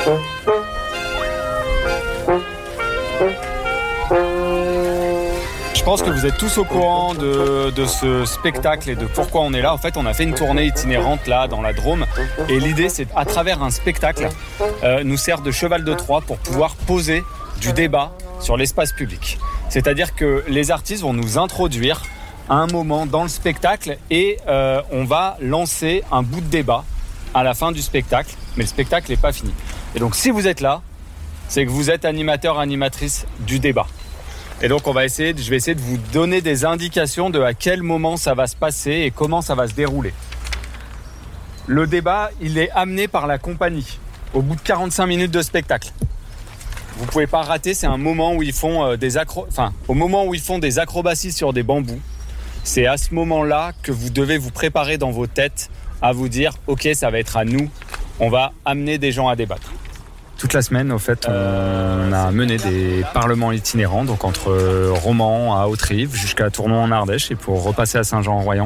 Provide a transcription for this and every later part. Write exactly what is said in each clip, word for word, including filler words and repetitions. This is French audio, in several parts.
Je pense que vous êtes tous au courant de, de ce spectacle et de pourquoi on est là. En fait, on a fait une tournée itinérante là dans la Drôme et l'idée, c'est à travers un spectacle, euh, nous sert de cheval de Troie pour pouvoir poser du débat sur l'espace public. C'est-à-dire que les artistes vont nous introduire à un moment dans le spectacle et euh, on va lancer un bout de débat à la fin du spectacle, mais le spectacle n'est pas fini. Et donc, si vous êtes là, c'est que vous êtes animateur, animatrice du débat. Et donc on va essayer, je vais essayer de vous donner des indications de à quel moment ça va se passer et comment ça va se dérouler. Le débat, il est amené par la compagnie au bout de quarante-cinq minutes de spectacle. Vous pouvez pas rater, c'est un moment où ils font euh, des acro... enfin, au moment où ils font des acrobaties sur des bambous. C'est à ce moment-là que vous devez vous préparer dans vos têtes à vous dire OK, ça va être à nous, on va amener des gens à débattre. Toute la semaine, au fait, on a mené des parlements itinérants, donc entre Romans à Haute-Rive jusqu'à Tournon en Ardèche et pour repasser à Saint-Jean-en-Royan.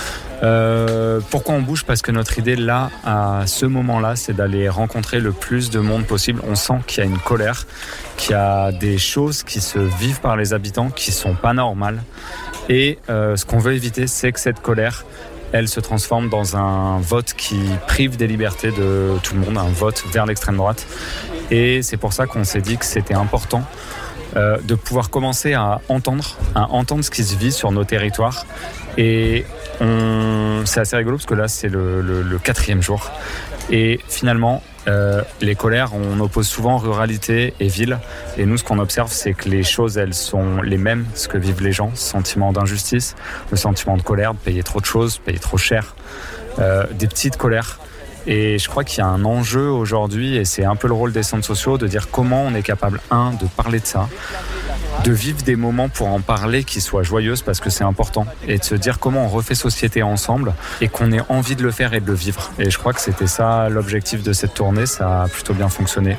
Euh, pourquoi on bouge ? Parce que notre idée là, à ce moment-là, c'est d'aller rencontrer le plus de monde possible. On sent qu'il y a une colère, qu'il y a des choses qui se vivent par les habitants qui sont pas normales. Et euh, ce qu'on veut éviter, c'est que cette colère, elle se transforme dans un vote qui prive des libertés de tout le monde, un vote vers l'extrême droite. Et c'est pour ça qu'on s'est dit que c'était important euh, de pouvoir commencer à entendre, à entendre ce qui se vit sur nos territoires. Et on... c'est assez rigolo parce que là, c'est le, le, le quatrième jour. Et finalement, euh, les colères, on oppose souvent ruralité et ville. Et nous, ce qu'on observe, c'est que les choses, elles sont les mêmes, ce que vivent les gens. Ce sentiment d'injustice, le sentiment de colère, de payer trop de choses, payer trop cher, euh, des petites colères. Et je crois qu'il y a un enjeu aujourd'hui, et c'est un peu le rôle des centres sociaux, de dire comment on est capable, un, de parler de ça, de vivre des moments pour en parler qui soient joyeuses parce que c'est important, et de se dire comment on refait société ensemble et qu'on ait envie de le faire et de le vivre. Et je crois que c'était ça l'objectif de cette tournée, ça a plutôt bien fonctionné.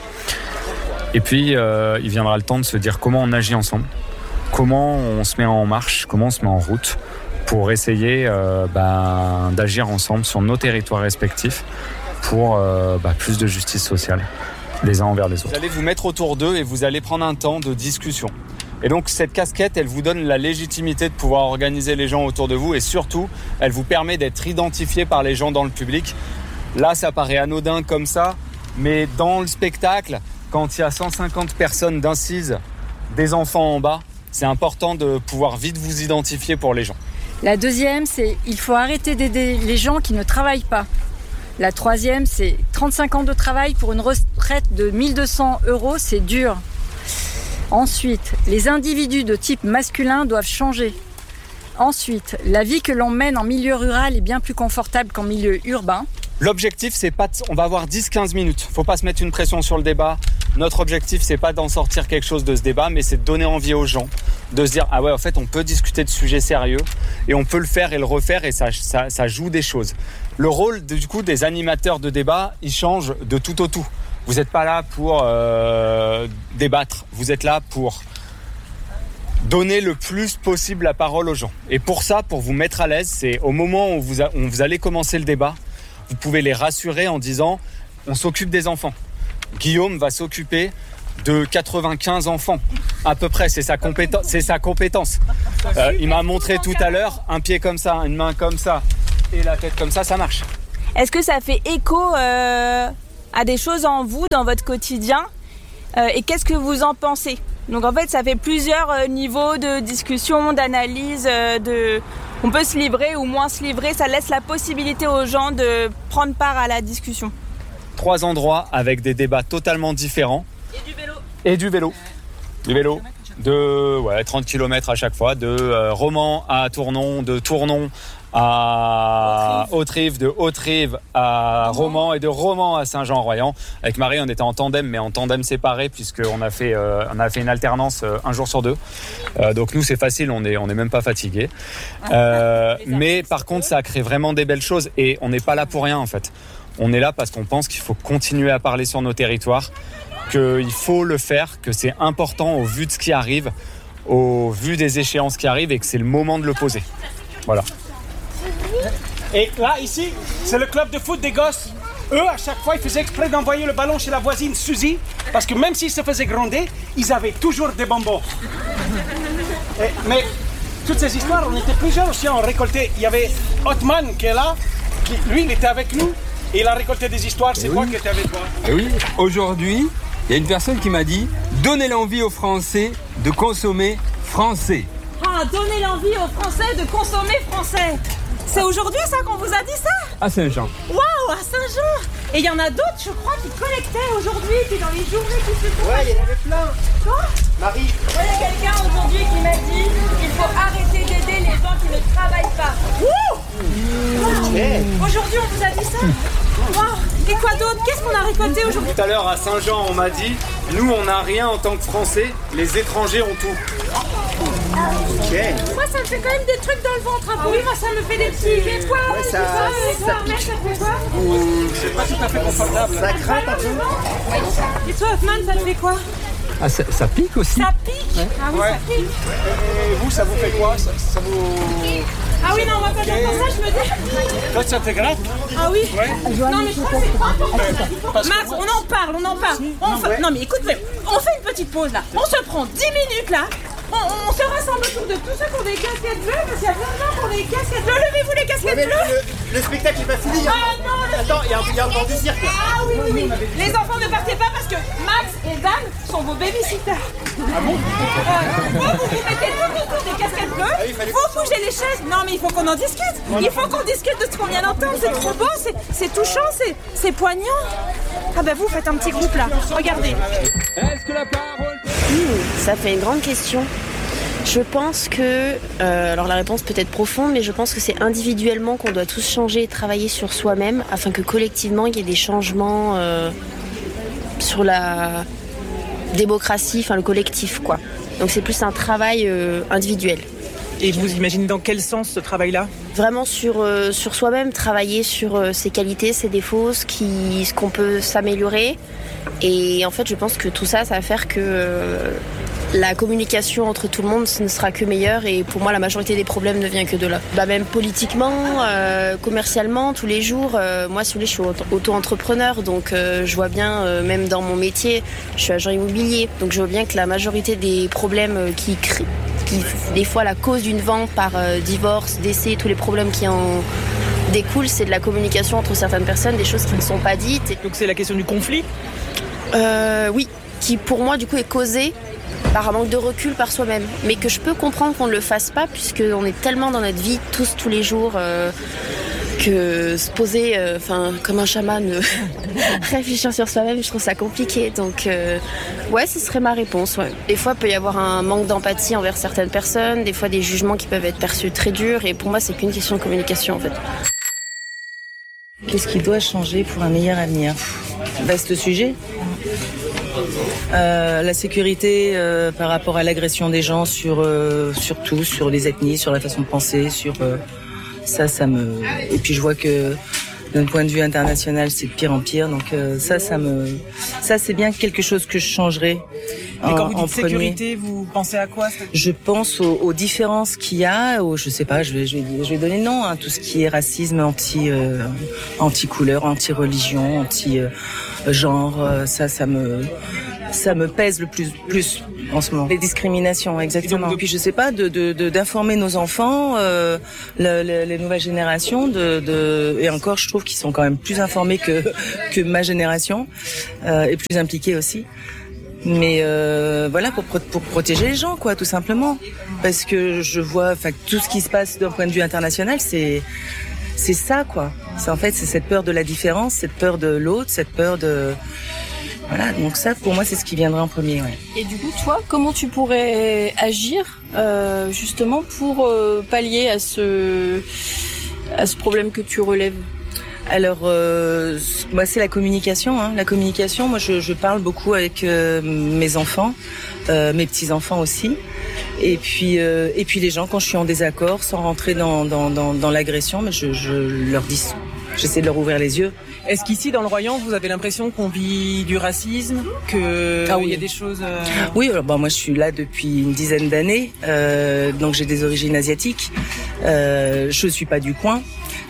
Et puis euh, il viendra le temps de se dire comment on agit ensemble, comment on se met en marche, comment on se met en route pour essayer euh, bah, d'agir ensemble sur nos territoires respectifs pour euh, bah, plus de justice sociale les uns envers les autres. Vous allez vous mettre autour d'eux et vous allez prendre un temps de discussion. Et donc cette casquette, elle vous donne la légitimité de pouvoir organiser les gens autour de vous et surtout, elle vous permet d'être identifié par les gens dans le public. Là, ça paraît anodin comme ça, mais dans le spectacle, quand il y a cent cinquante personnes d'incises, des enfants en bas, c'est important de pouvoir vite vous identifier pour les gens. La deuxième, c'est il faut arrêter d'aider les gens qui ne travaillent pas. La troisième, c'est trente-cinq ans de travail pour une retraite de mille deux cents euros, c'est dur. Ensuite, les individus de type masculin doivent changer. Ensuite, la vie que l'on mène en milieu rural est bien plus confortable qu'en milieu urbain. L'objectif, c'est pas de... on va avoir dix à quinze minutes. Faut pas se mettre une pression sur le débat. Notre objectif, c'est pas d'en sortir quelque chose de ce débat, mais c'est de donner envie aux gens, de se dire ah ouais, en fait, on peut discuter de sujets sérieux et on peut le faire et le refaire et ça, ça, ça joue des choses. Le rôle du coup des animateurs de débat, il change de tout au tout. Vous n'êtes pas là pour euh, débattre, vous êtes là pour donner le plus possible la parole aux gens. Et pour ça, pour vous mettre à l'aise, c'est au moment où vous, a, où vous allez commencer le débat, vous pouvez les rassurer en disant on s'occupe des enfants. Guillaume va s'occuper de quatre-vingt-quinze enfants, à peu près, c'est sa, compéten- c'est sa compétence. Euh, il m'a montré tout à l'heure, un pied comme ça, une main comme ça et la tête comme ça, ça marche. Est-ce que ça fait écho euh, à des choses en vous, dans votre quotidien euh, et qu'est-ce que vous en pensez ? Donc en fait, ça fait plusieurs euh, niveaux de discussion, d'analyse, euh, de... on peut se livrer ou moins se livrer, ça laisse la possibilité aux gens de prendre part à la discussion. Trois endroits avec des débats totalement différents. Et du vélo. Et du vélo. Du vélo. De ouais, trente kilomètres à chaque fois. De euh, Romans à Tournon, de Tournon à Haute-Rive, de Haute-Rive à Romans et de Romans à Saint-Jean-en-Royan. Avec Marie, on était en tandem, mais en tandem séparé, puisqu'on a fait, euh, on a fait une alternance euh, un jour sur deux. Euh, donc nous, c'est facile, on n'est on est même pas fatigué. Euh, mais par contre, ça crée vraiment des belles choses et on n'est pas là pour rien en fait. On est là parce qu'on pense qu'il faut continuer à parler sur nos territoires, qu'il faut le faire, que c'est important au vu de ce qui arrive, au vu des échéances qui arrivent et que c'est le moment de le poser. Voilà. Et là, ici, c'est le club de foot des gosses. eux, à chaque fois, ils faisaient exprès d'envoyer le ballon chez la voisine Suzy, parce que même s'ils se faisaient gronder, ils avaient toujours des bonbons. Et, mais toutes ces histoires, on était plusieurs aussi, on récoltait. Il y avait Othman qui est là, qui, lui, il était avec nous, et il a récolté des histoires. C'est quoi qui était avec toi? Et oui, aujourd'hui, il y a une personne qui m'a dit « Donnez l'envie aux Français de consommer français ». Ah, donnez l'envie aux Français de consommer français. C'est aujourd'hui ça qu'on vous a dit ça? À Saint-Jean. Waouh, à Saint-Jean. Et il y en a d'autres, je crois, qui collectaient aujourd'hui, puis dans les journées qui se font. Ouais, il y en avait plein. Quoi? Marie. Il y a quelqu'un aujourd'hui qui m'a dit qu'il faut arrêter d'aider les gens qui ne travaillent pas. Ouh wow. Okay. Aujourd'hui, on vous a dit ça? Wow. Et quoi d'autre? Qu'est-ce qu'on a récolté aujourd'hui? Tout à l'heure à Saint-Jean, on m'a dit, nous on n'a rien en tant que Français, les étrangers ont tout. Okay. Moi, ça me fait quand même des trucs dans le ventre. Hein. Oui, moi, ça me fait des petits des poils. Ouais, ça, ça, ça, pique. Ça fait quoi? C'est pas tout à fait confortable. Ça craque un peu. Et toi, Hoffman, ça te fait quoi? Ah, ça, ça pique aussi. Ça pique ouais. Ah oui, ouais. ça pique. Et vous, ça vous fait quoi? ça, ça vous... Ah oui, non, moi, quand j'entends ça, je me dis... Toi, ça te gratte? Ah oui ouais. Non, mais je crois que c'est pas important. Max, on en parle, on en parle. On non, fait... ouais. non, mais écoute, on fait une petite pause, là. On se prend dix minutes, là. On, on se rassemble autour de tous ceux qui ont des casquettes bleues, parce qu'il y a plein de gens qui ont des casquettes bleues. Levez-vous les casquettes ouais, bleues. Le, le spectacle n'est pas fini. Ah non, le Attends, il y a, y a encore du cirque. Ah oui, oui, oui. Les enfants, ne partez pas parce que Max et Dan sont vos babysitters. Ah bon? euh, Vous, vous vous mettez tout autour des casquettes bleues. Ah oui, vous bougez les chaises. Non, mais il faut qu'on en discute. Il faut qu'on discute de ce qu'on vient d'entendre. C'est trop beau, c'est touchant, c'est poignant. Ah bah vous faites un petit groupe là. Regardez. Est-ce que la parole... Mmh, ça fait une grande question. Je pense que, euh, alors la réponse peut être profonde, mais je pense que c'est individuellement qu'on doit tous changer et travailler sur soi-même afin que collectivement il y ait des changements euh, sur la démocratie, enfin le collectif quoi. Donc c'est plus un travail euh, individuel. Et vous imaginez dans quel sens ce travail-là? Vraiment sur, euh, sur soi-même, travailler sur euh, ses qualités, ses défauts, ce, qui, ce qu'on peut s'améliorer. Et en fait je pense que tout ça, ça va faire que... Euh, la communication entre tout le monde ce ne sera que meilleure et pour moi la majorité des problèmes ne vient que de là. Bah, même politiquement, euh, commercialement, tous les jours, euh, moi si vous voulez, je suis auto-entrepreneur donc euh, je vois bien, euh, même dans mon métier, je suis agent immobilier, donc je vois bien que la majorité des problèmes qui créent, qui des fois la cause d'une vente par euh, divorce, décès, tous les problèmes qui en découlent, c'est de la communication entre certaines personnes, des choses qui ne sont pas dites. Donc c'est la question du conflit? euh, Oui, qui pour moi du coup est causée par un manque de recul par soi-même, mais que je peux comprendre qu'on ne le fasse pas puisqu'on est tellement dans notre vie tous tous les jours euh, que se poser enfin euh, comme un chaman euh, réfléchir sur soi-même, je trouve ça compliqué, donc euh, ouais ce serait ma réponse. Ouais. Des fois il peut y avoir un manque d'empathie envers certaines personnes, des fois des jugements qui peuvent être perçus très durs et pour moi c'est qu'une question de communication en fait. Qu'est-ce qui doit changer pour un meilleur avenir? Vaste sujet. Euh, la sécurité euh, par rapport à l'agression des gens sur, euh, sur tout, sur les ethnies, sur la façon de penser, sur euh, ça, ça me... Et puis je vois que d'un point de vue international, c'est de pire en pire, donc euh, ça, ça me... Ça, c'est bien quelque chose que je changerais. Mais en, quand vous dites premier. sécurité, vous pensez à quoi? Je pense aux, aux différences qu'il y a, aux, je sais pas, je vais, je vais, je vais donner le nom, hein, tout ce qui est racisme, anti, euh, anti-couleur, anti-religion, anti-genre, euh, ça, ça me... Ça me pèse le plus, plus en ce moment. Les discriminations, exactement. Et puis je sais pas, de, de, de d'informer nos enfants, euh, le, le, les nouvelles générations, de, de, et encore, je trouve qu'ils sont quand même plus informés que que ma génération, euh, et plus impliqués aussi. Mais euh, voilà, pour pour protéger les gens, quoi, tout simplement. Parce que je vois, enfin, tout ce qui se passe d'un point de vue international, c'est c'est ça, quoi. C'est en fait, c'est cette peur de la différence, cette peur de l'autre, cette peur de Voilà, donc ça, pour moi, c'est ce qui viendrait en premier. Ouais. Et du coup, toi, comment tu pourrais agir euh, justement pour euh, pallier à ce, à ce problème que tu relèves? Alors, euh, moi, c'est la communication. Hein. La communication, moi, je, je parle beaucoup avec euh, mes enfants, euh, mes petits-enfants aussi. Et puis, euh, et puis les gens, quand je suis en désaccord, sans rentrer dans, dans, dans, dans l'agression, mais je, je leur dis, j'essaie de leur ouvrir les yeux. Est-ce qu'ici, dans le Royan, vous avez l'impression qu'on vit du racisme, que ah oui. il y a des choses... Euh... Oui, alors bah, moi je suis là depuis une dizaine d'années, euh, donc j'ai des origines asiatiques. Euh, je suis pas du coin,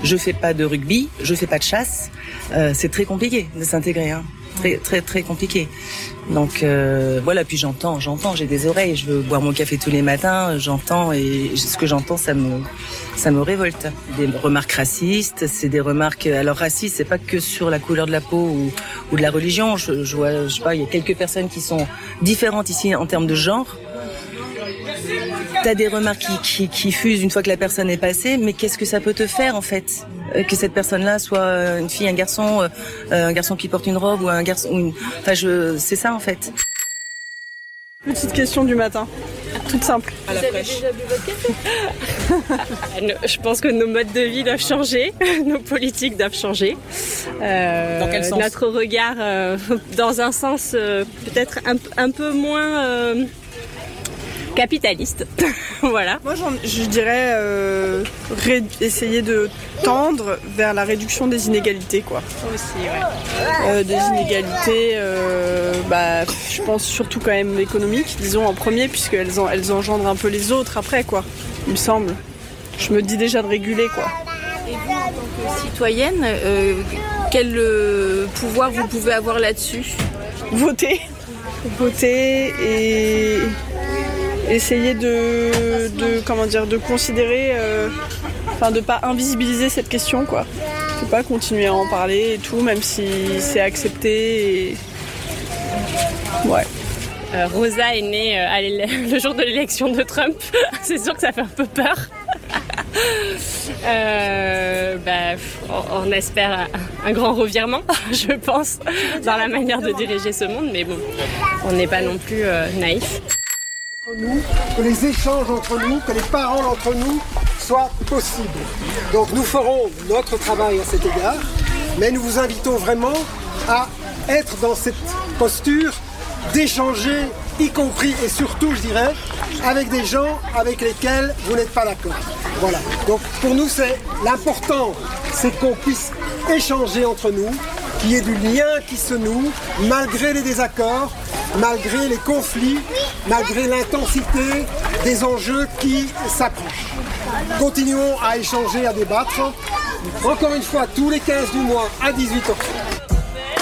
je fais pas de rugby, je fais pas de chasse. Euh, c'est très compliqué de s'intégrer, hein. Très très très compliqué. Donc euh, voilà, puis j'entends, j'entends, j'ai des oreilles, je veux boire mon café tous les matins, j'entends et ce que j'entends, ça me ça me révolte. Des remarques racistes, c'est des remarques. Alors racistes, c'est pas que sur la couleur de la peau ou, ou de la religion. Je, je vois, je sais pas, il y a quelques personnes qui sont différentes ici en termes de genre. T'as des remarques qui, qui, qui fusent une fois que la personne est passée, mais qu'est-ce que ça peut te faire en fait, que cette personne-là soit une fille, un garçon, euh, un garçon qui porte une robe ou un garçon, ou une... enfin je, c'est ça en fait. Petite question du matin, toute simple. Vous avez déjà bu votre café? Je pense que nos modes de vie doivent changer, nos politiques doivent changer. Euh, dans quel sens? Notre regard, euh, dans un sens euh, peut-être un, un peu moins euh, capitaliste. Voilà. Moi, j'en, je dirais euh, ré- essayer de tendre vers la réduction des inégalités, quoi. Aussi, ouais. Euh, des inégalités, euh, bah, je pense surtout quand même économiques, disons en premier, puisqu'elles en, elles engendrent un peu les autres après, quoi. Il me semble. Je me dis déjà de réguler, quoi. Et vous, en tant que citoyenne, euh, quel euh, pouvoir vous pouvez avoir là-dessus? Voter. Voter et essayer de, de comment dire, de considérer, euh, enfin de pas invisibiliser cette question, quoi. Faut pas continuer à en parler et tout, même si c'est accepté. Et... Ouais. Euh, Rosa est née euh, à le jour de l'élection de Trump. C'est sûr que ça fait un peu peur. euh, bah, on, on espère un, un grand revirement, je pense, dans la manière de diriger ce monde, mais bon, on n'est pas non plus euh, naïfs. Nous, que les échanges entre nous, que les paroles entre nous soient possibles. Donc nous ferons notre travail à cet égard, mais nous vous invitons vraiment à être dans cette posture d'échanger, y compris et surtout, je dirais, avec des gens avec lesquels vous n'êtes pas d'accord. Voilà. Donc pour nous, c'est l'important, c'est qu'on puisse échanger entre nous, qu'il y ait du lien qui se noue, malgré les désaccords, malgré les conflits, malgré l'intensité des enjeux qui s'approchent. Continuons à échanger, à débattre. Encore une fois, tous les quinze du mois à dix-huit heures.